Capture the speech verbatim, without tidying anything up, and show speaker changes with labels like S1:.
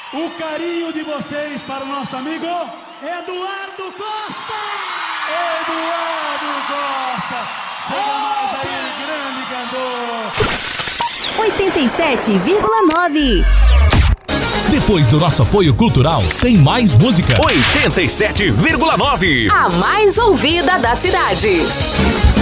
S1: o carinho de vocês para o nosso amigo
S2: Eduardo Costa!
S1: Eduardo Costa! Chega mais aí, grande cantor!
S3: oitenta e sete vírgula nove.
S4: Depois do nosso apoio cultural, tem mais música.
S5: oitenta e sete vírgula nove.
S6: A mais ouvida da cidade.